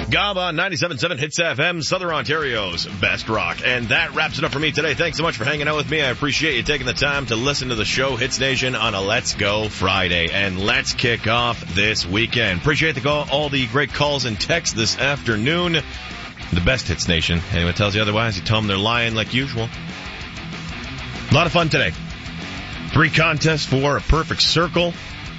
GABA 97.7 Hits FM, Southern Ontario's best rock. And that wraps it up for me today. Thanks so much for hanging out with me. I appreciate you taking the time to listen to the show, Hits Nation, on a Let's Go Friday. And let's kick off this weekend. Appreciate the call, all the great calls and texts this afternoon. The best Hits Nation. Anyone tells you otherwise, you tell them they're lying like usual. A lot of fun today. 3 contests for a perfect circle.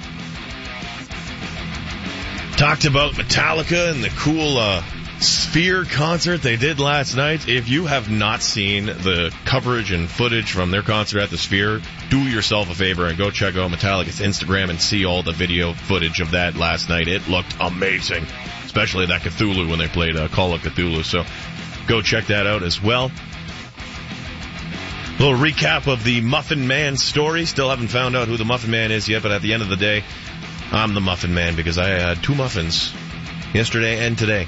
Talked about Metallica and the cool Sphere concert they did last night. If you have not seen the coverage and footage from their concert at the Sphere, do yourself a favor and go check out Metallica's Instagram and see all the video footage of that last night. It looked amazing, especially that Cthulhu when they played Call of Cthulhu. So go check that out as well. A little recap of the Muffin Man story. Still haven't found out who the Muffin Man is yet, but at the end of the day, I'm the Muffin Man because I had 2 muffins yesterday and today.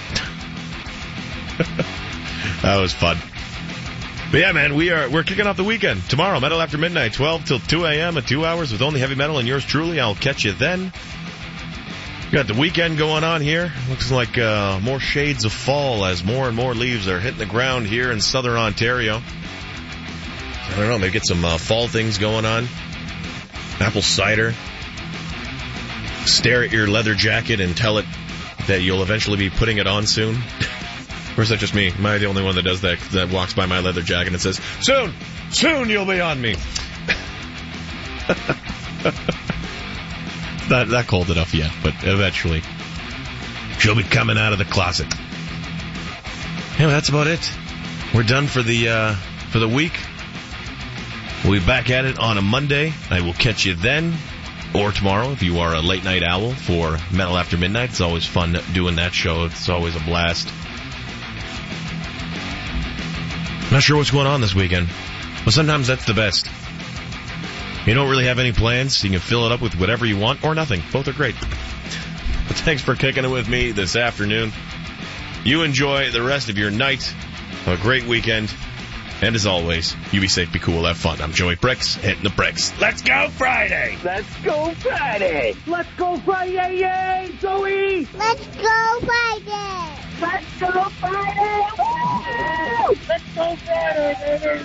That was fun. But yeah, man, we're kicking off the weekend. Tomorrow, Metal After Midnight, 12 till 2 a.m. at 2 hours with only heavy metal and yours truly. I'll catch you then. We got the weekend going on here. Looks like more shades of fall as more and more leaves are hitting the ground here in Southern Ontario. I don't know, maybe get some fall things going on. Apple cider. Stare at your leather jacket and tell it that you'll eventually be putting it on soon? Or is that just me? Am I the only one that does that walks by my leather jacket and says, soon you'll be on me? Not cold enough yet, but eventually she'll be coming out of the closet. Yeah, that's about it. We're done for the week. We'll be back at it on a Monday. I will catch you then. Or tomorrow, if you are a late-night owl for Metal After Midnight. It's always fun doing that show. It's always a blast. Not sure what's going on this weekend. But sometimes that's the best. You don't really have any plans, so you can fill it up with whatever you want or nothing. Both are great. But thanks for kicking it with me this afternoon. You enjoy the rest of your night. Have a great weekend. And as always, you be safe, be cool, have fun. I'm Joey Bricks, hitting the bricks. Let's go Friday! Let's go Friday! Let's go Friday, yay, Joey! Let's go Friday! Let's go Friday! Woo! Let's go Friday, baby!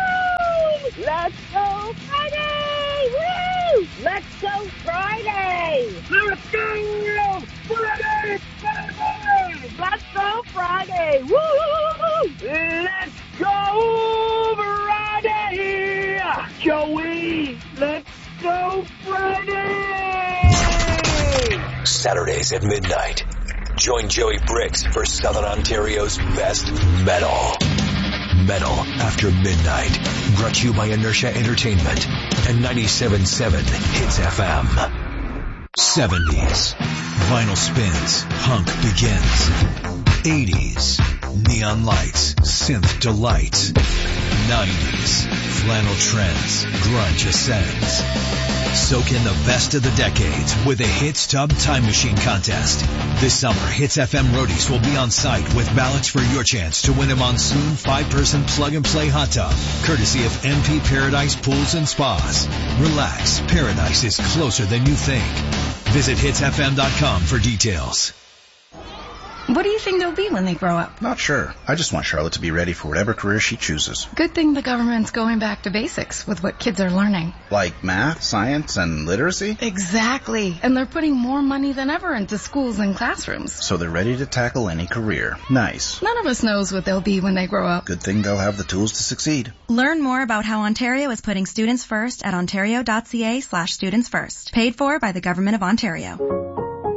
Woo! Let's go Friday! Woo! Let's go Friday! Let's go Friday! Let's go Friday! Woo! Let's go Friday! Joey, let's go Friday! Saturdays at midnight. Join Joey Bricks for Southern Ontario's best metal. Metal After Midnight. Brought to you by Inertia Entertainment and 97.7 Hits FM. 70s. Vinyl spins. Punk begins. 80s. Neon lights. Synth delights. 90s. Flannel trends. Grunge ascends. Soak in the best of the decades with a Hits Tub Time Machine contest. This summer, Hits FM roadies will be on site with ballots for your chance to win a monsoon 5-person plug-and-play hot tub, courtesy of MP Paradise Pools and Spas. Relax, paradise is closer than you think. Visit hitsfm.com for details. What do you think they'll be when they grow up? Not sure. I just want Charlotte to be ready for whatever career she chooses. Good thing the government's going back to basics with what kids are learning. Like math, science, and literacy? Exactly. And they're putting more money than ever into schools and classrooms. So they're ready to tackle any career. Nice. None of us knows what they'll be when they grow up. Good thing they'll have the tools to succeed. Learn more about how Ontario is putting students first at ontario.ca/students first. Paid for by the Government of Ontario.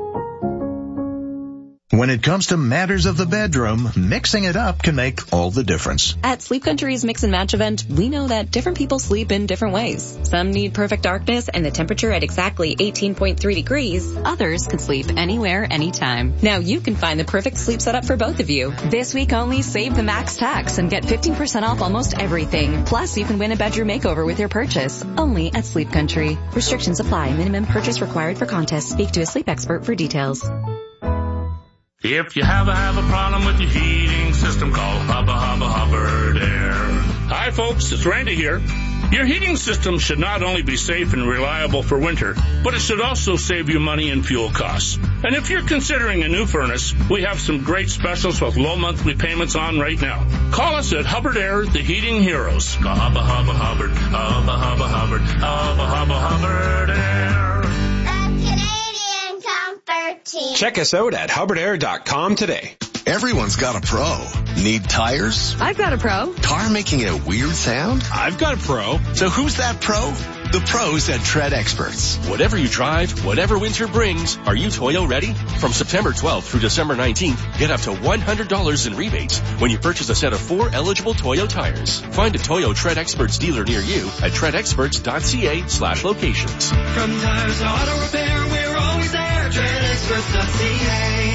When it comes to matters of the bedroom, mixing it up can make all the difference. At Sleep Country's Mix and Match event, we know that different people sleep in different ways. Some need perfect darkness and the temperature at exactly 18.3 degrees. Others can sleep anywhere, anytime. Now you can find the perfect sleep setup for both of you. This week only, save the max tax and get 15% off almost everything. Plus, you can win a bedroom makeover with your purchase. Only at Sleep Country. Restrictions apply. Minimum purchase required for contest. Speak to a sleep expert for details. If you have a problem with your heating system, call Hubbard Air. Hi, folks. It's Randy here. Your heating system should not only be safe and reliable for winter, but it should also save you money and fuel costs. And if you're considering a new furnace, we have some great specials with low monthly payments on right now. Call us at Hubbard Air, the Heating Heroes. Hubba, hubba, Hubbard, hubba, hubba, Hubbard, hubba, hubba, Hubbard Air. The Canadian Comfort Team. Check us out at hubbardair.com today. Everyone's got a pro. Need tires? I've got a pro. Car making a weird sound? I've got a pro. So who's that pro? The pros at Tread Experts. Whatever you drive, whatever winter brings, are you Toyo ready? From September 12th through December 19th, get up to $100 in rebates when you purchase a set of 4 eligible Toyo tires. Find a Toyo Tread Experts dealer near you at treadexperts.ca/locations. From tires to auto repair, we're always there. treadexperts.ca.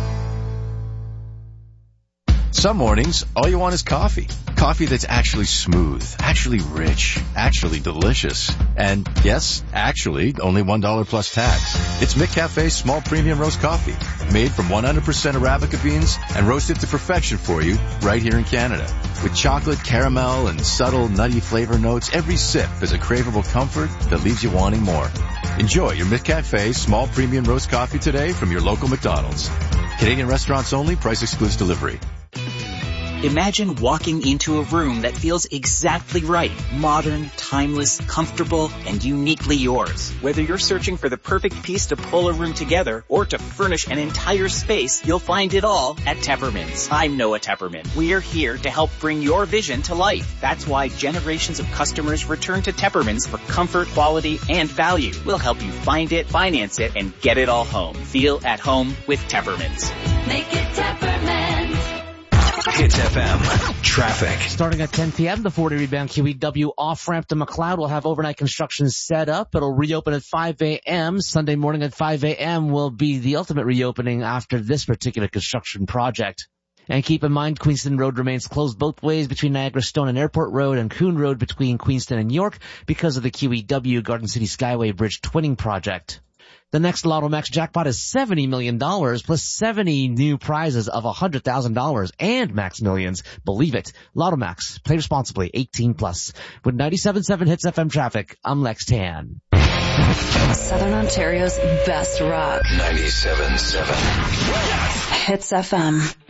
Some mornings, all you want is coffee. Coffee that's actually smooth, actually rich, actually delicious. And yes, actually, only $1 plus tax. It's McCafe's small premium roast coffee, made from 100% Arabica beans and roasted to perfection for you right here in Canada. With chocolate, caramel, and subtle nutty flavor notes, every sip is a craveable comfort that leaves you wanting more. Enjoy your McCafe small premium roast coffee today from your local McDonald's. Canadian restaurants only, price excludes delivery. Imagine walking into a room that feels exactly right. Modern, timeless, comfortable, and uniquely yours. Whether you're searching for the perfect piece to pull a room together or to furnish an entire space, you'll find it all at Tepperman's. I'm Noah Tepperman. We're here to help bring your vision to life. That's why generations of customers return to Tepperman's for comfort, quality, and value. We'll help you find it, finance it, and get it all home. Feel at home with Tepperman's. Make it Tepperman's. Hits FM. Traffic. Starting at 10 p.m., the 40 rebound QEW off-ramp to McLeod will have overnight construction set up. It'll reopen at 5 a.m. Sunday morning at 5 a.m. will be the ultimate reopening after this particular construction project. And keep in mind, Queenston Road remains closed both ways between Niagara Stone and Airport Road and Coon Road between Queenston and York because of the QEW Garden City Skyway Bridge twinning project. The next Lotto Max jackpot is $70 million plus 70 new prizes of $100,000 and Max Millions. Believe it. Lotto Max. Play responsibly. 18 plus. With 97.7 Hits FM traffic, I'm Lex Tan. Southern Ontario's best rock. 97.7. Hits FM.